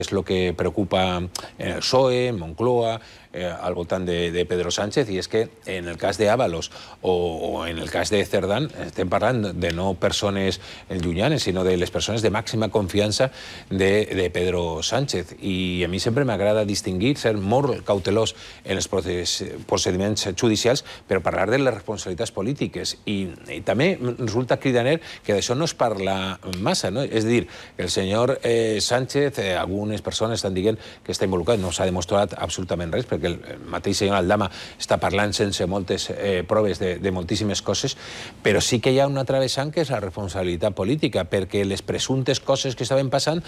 és el que preocupa en el PSOE, en Moncloa, al voltant de Pedro Sánchez, i és que en el cas d'Ábalos o en el cas de Cerdán estem parlant de no persones llunyanes, sinó de les persones de màxima confiança de Pedro Sánchez. I a mi sempre m'agrada distingir, ser molt cautelós en els procediments judicials, però parlar de les responsabilitats polítiques. I també resulta cridaner que d'això no es parla massa, no? És a dir, que el senyor Sánchez, algunes persones estan dient que està involucrat, no s'ha demostrat absolutament res, perquè el mateix senyor Aldama està parlant sense moltes proves de moltíssimes coses, però sí que hi ha una altra vessant que és la responsabilitat política, perquè les presumptes coses que estaven passant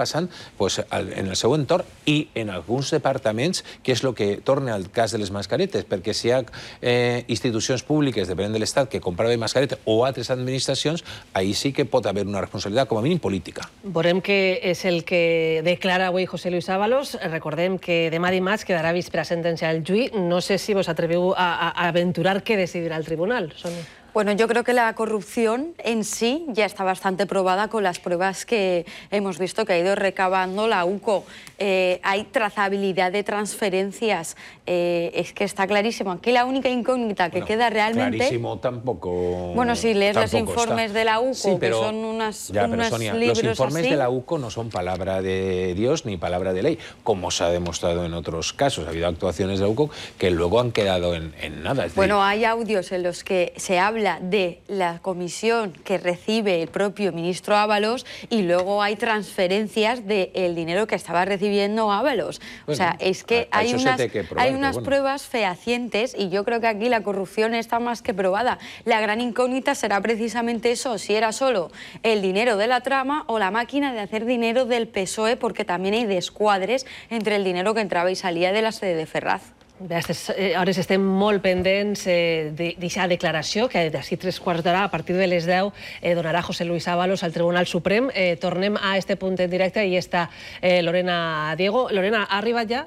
en el seu entorn i en alguns departaments, que és el que torna al cas de les mascaretes, perquè si hi ha institucions públiques, depenent de l'Estat, que compraven mascaretes o altres administracions, ahí sí que pot haver una responsabilitat, com a mínim política. Veurem què és el que declara avui José Luis Ábalos. Recordem que demà dimarts quedarà vist per a sentenciar el juí. No sé si vos atreviu a aventurar què decidirà el tribunal, Sonia. Bueno, yo creo que la corrupción en sí ya está bastante probada con las pruebas que hemos visto que ha ido recabando la UCO. Hay trazabilidad de transferencias. Es que está clarísimo. Aquí la única incógnita que queda realmente... Clarísimo tampoco... Bueno, si lees los informes de la UCO, sí, pero, que son unos Sonia, libros los informes así... de la UCO no son palabra de Dios ni palabra de ley, como se ha demostrado en otros casos. Ha habido actuaciones de la UCO que luego han quedado en nada. Bueno, hay audios en los que se habla de la comisión que recibe el propio ministro Ábalos y luego hay transferencias del dinero que estaba recibiendo Ábalos. Bueno, o sea, es que hay unas pruebas fehacientes y yo creo que aquí la corrupción está más que probada. La gran incógnita será precisamente eso, si era solo el dinero de la trama o la máquina de hacer dinero del PSOE, porque también hay descuadres entre el dinero que entraba y salía de la sede de Ferraz. Bé, a aquestes hores estem molt pendents d'aquesta declaració que d'ací 3/4 d'hora, a partir de les 10, donarà José Luis Ábalos al Tribunal Suprem. Tornem a este punt en directe i està Lorena Diego. Lorena, ha arribat ja?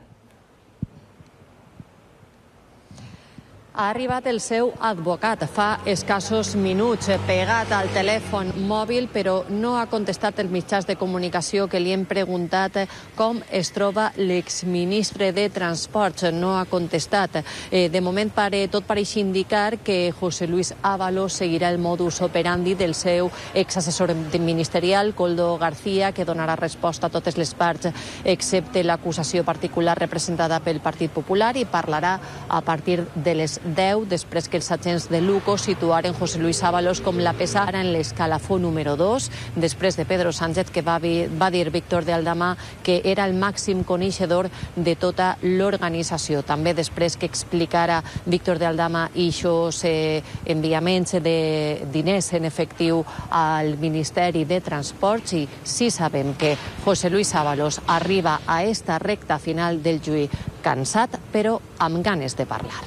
Ha arribat el seu advocat fa escassos minuts, pegat al telèfon mòbil, però no ha contestat els mitjans de comunicació que li hem preguntat com es troba l'exministre de Transports. No ha contestat. De moment tot pareix indicar que José Luis Ábalos seguirà el modus operandi del seu exassessor ministerial, Koldo García, que donarà resposta a totes les parts, excepte l'acusació particular representada pel Partit Popular, i parlarà a partir de les 10, després que els agents de l'UCO situaren José Luis Ábalos com la pesara en l'escalafó número 2, després de Pedro Sánchez, que va dir Víctor de Aldama que era el màxim coneixedor de tota l'organització. També després que explicara Víctor de Aldama ixos enviaments de diners en efectiu al Ministeri de Transports, i sí sabem que José Luis Ábalos arriba a esta recta final del juí cansat, però amb ganes de parlar.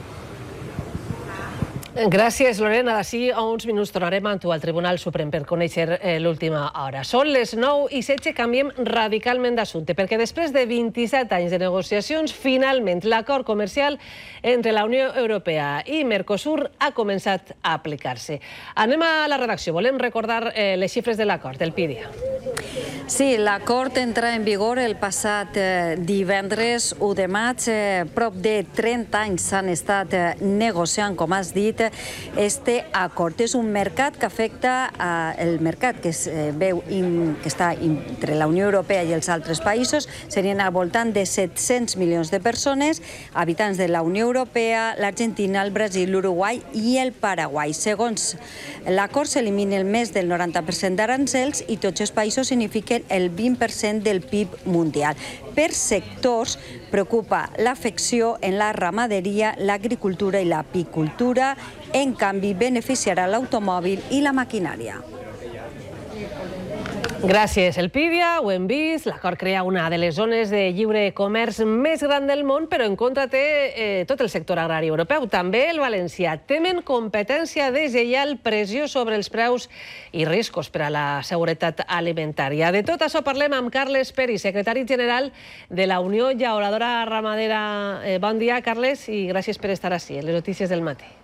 Gràcies, Lorena. D'ací a uns minuts tornarem amb tu al Tribunal Suprem per conèixer l'última hora. Són les 9:16, canviem radicalment d'assumpte, perquè després de 27 anys de negociacions, finalment l'acord comercial entre la Unió Europea i Mercosur ha començat a aplicar-se. Anem a la redacció. Volem recordar les xifres de l'acord, del PIDIA. Sí, l'acord entra en vigor el passat divendres 1 de maig. Prop de 30 anys s'han estat negociant, com has dit, este acord. És un mercat que afecta el mercat que es veu que està entre la Unió Europea i els altres països. Serien al voltant de 700 milions de persones, habitants de la Unió Europea, l'Argentina, el Brasil, l'Uruguai i el Paraguai. Segons l'acord, s'elimina el més del 90% d'arancels i tots els països signifiquen el 20% del PIB mundial. Per sectors, preocupa l'afecció en la ramaderia, l'agricultura i l'apicultura. En canvi, beneficiarà l'automòbil i la maquinària. Gràcies. El PIDIA, ho hem vist, l'acord crea una de les zones de lliure comerç més gran del món, però en contra té tot el sector agrari europeu, també el valencià. Temen competència deslleial, pressió sobre els preus i riscos per a la seguretat alimentària. De tot això parlem amb Carles Peri, secretari general de la Unió Llauradora Ramadera. Bon dia, Carles, i gràcies per estar ací, en les notícies del matí.